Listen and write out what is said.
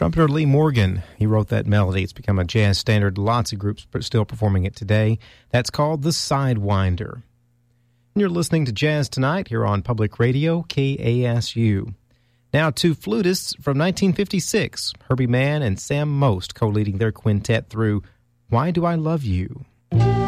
Trumpeter Lee Morgan, he wrote that melody. It's become a jazz standard. Lots of groups still performing it today. That's called the Sidewinder. And you're listening to Jazz Tonight here on Public Radio, KASU. Now two flutists from 1956, Herbie Mann and Sam Most, co-leading their quintet through Why Do I Love You?